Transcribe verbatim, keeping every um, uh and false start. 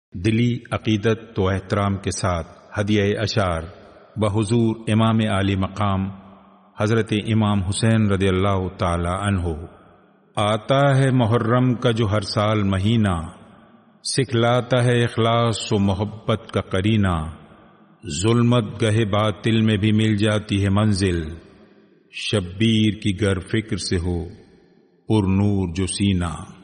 दिली अकीदत व एहतराम के साथ हदिया अशार बहुजूर इमाम आली मकाम हजरत इमाम हुसैन रदियल्लाहु ताला अन्हु। आता है मुहर्रम का जो हर साल महीना, सिखलाता है इखलास व मोहब्बत का करीना। जुल्मत गहे बातिल में भी मिल जाती है मंजिल, शब्बीर की गर फिक्र से हो पुर नूर जो सीना।